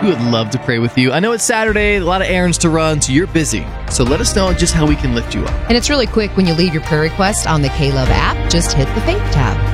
We would love to pray with you. I know it's Saturday, a lot of errands to run, so you're busy. So let us know just how we can lift you up. And it's really quick when you leave your prayer request on the K-Love app. Just hit the Faith tab.